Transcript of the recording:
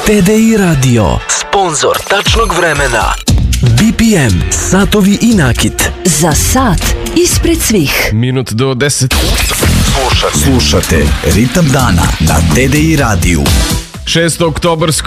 TDI Radio, sponzor tačnog vremena. BPM, satovi i nakit. Za sat ispred svih. Minut do 10. Slušate Ritam dana na TDI radiju. 6. oktobarsko